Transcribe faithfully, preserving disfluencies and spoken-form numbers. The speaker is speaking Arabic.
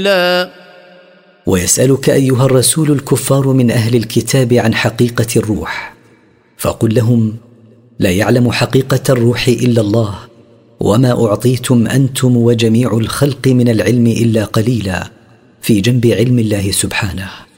لا. ويسألك أيها الرسول الكفار من أهل الكتاب عن حقيقة الروح، فقل لهم: لا يعلم حقيقة الروح إلا الله، وما أعطيتم أنتم وجميع الخلق من العلم إلا قليلا في جنب علم الله سبحانه.